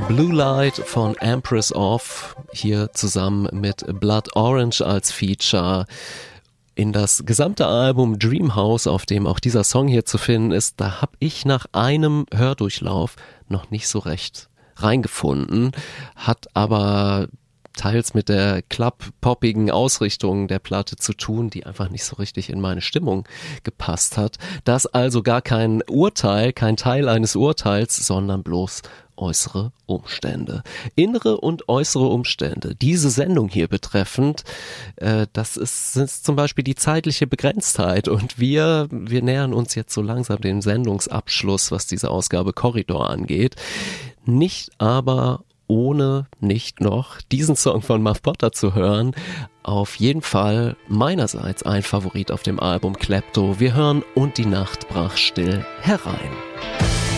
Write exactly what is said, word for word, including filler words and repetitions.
Blue Light von Empress of, hier zusammen mit Blood Orange als Feature. In das gesamte Album Dreamhouse, auf dem auch dieser Song hier zu finden ist, da habe ich nach einem Hördurchlauf noch nicht so recht reingefunden, hat aber teils mit der club-poppigen Ausrichtung der Platte zu tun, die einfach nicht so richtig in meine Stimmung gepasst hat. Das also gar kein Urteil, kein Teil eines Urteils, sondern bloß äußere Umstände. Innere und äußere Umstände. Diese Sendung hier betreffend, äh, das ist, ist zum Beispiel die zeitliche Begrenztheit und wir, wir nähern uns jetzt so langsam dem Sendungsabschluss, was diese Ausgabe Korridor angeht. Nicht aber ohne nicht noch diesen Song von Muff Potter zu hören. Auf jeden Fall meinerseits ein Favorit auf dem Album Klepto. Wir hören Und die Nacht brach still herein.